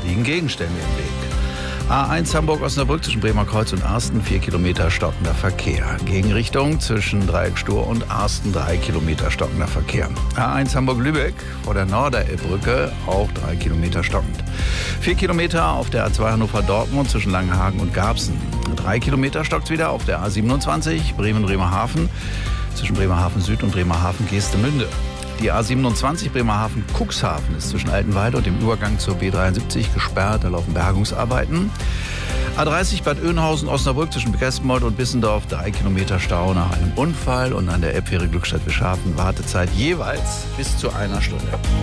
liegen Gegenstände im Weg. A1 Hamburg-Osnabrück zwischen Bremer Kreuz und Arsten 4 Kilometer stockender Verkehr. Gegenrichtung zwischen Dreieckstuhr und Arsten 3 Kilometer stockender Verkehr. A1 Hamburg-Lübeck vor der Norderelbbrücke auch 3 Kilometer stockend. 4 Kilometer auf der A2 Hannover-Dortmund zwischen Langenhagen und Garbsen. 3 Kilometer stockt wieder auf der A27 Bremen-Bremerhaven zwischen Bremerhaven Süd und Bremerhaven-Geestemünde. Die A27 Bremerhaven-Cuxhaven ist zwischen Altenwalde und dem Übergang zur B73 gesperrt. Da laufen Bergungsarbeiten. A30 Bad Oeynhausen-Osnabrück zwischen Gresmold und Bissendorf 3 Kilometer Stau nach einem Unfall. Und an der Elbfähre Glückstadt-Wischhafen Wartezeit jeweils bis zu einer Stunde.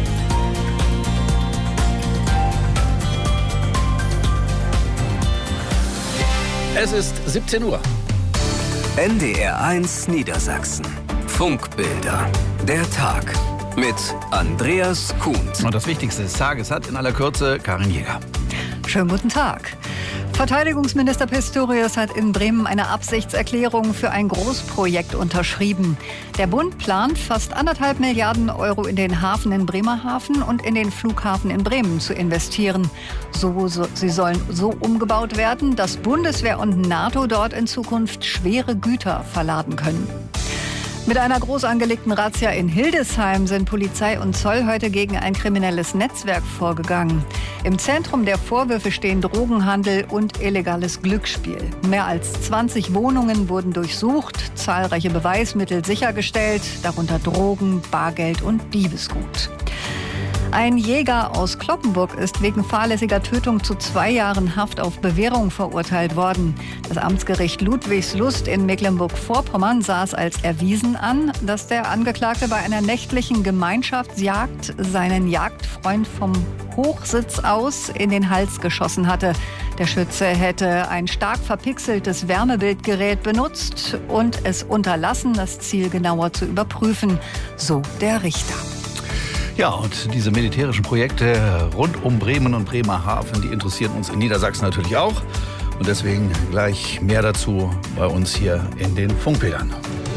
Es ist 17 Uhr. NDR 1 Niedersachsen. Funkbilder. Der Tag mit Andreas Kuhnt. Und das Wichtigste des Tages hat in aller Kürze Karin Jäger. Schönen guten Tag. Verteidigungsminister Pistorius hat in Bremen eine Absichtserklärung für ein Großprojekt unterschrieben. Der Bund plant, fast 1,5 Milliarden Euro in den Hafen in Bremerhaven und in den Flughafen in Bremen zu investieren. Sie sollen so umgebaut werden, dass Bundeswehr und NATO dort in Zukunft schwere Güter verladen können. Mit einer groß angelegten Razzia in Hildesheim sind Polizei und Zoll heute gegen ein kriminelles Netzwerk vorgegangen. Im Zentrum der Vorwürfe stehen Drogenhandel und illegales Glücksspiel. Mehr als 20 Wohnungen wurden durchsucht, zahlreiche Beweismittel sichergestellt, darunter Drogen, Bargeld und Diebesgut. Ein Jäger aus Cloppenburg ist wegen fahrlässiger Tötung zu 2 Jahren Haft auf Bewährung verurteilt worden. Das Amtsgericht Ludwigslust in Mecklenburg-Vorpommern sah es als erwiesen an, dass der Angeklagte bei einer nächtlichen Gemeinschaftsjagd seinen Jagdfreund vom Hochsitz aus in den Hals geschossen hatte. Der Schütze hätte ein stark verpixeltes Wärmebildgerät benutzt und es unterlassen, das Ziel genauer zu überprüfen, so der Richter. Ja, und diese militärischen Projekte rund um Bremen und Bremerhaven, die interessieren uns in Niedersachsen natürlich auch. Und deswegen gleich mehr dazu bei uns hier in den Funkbildern.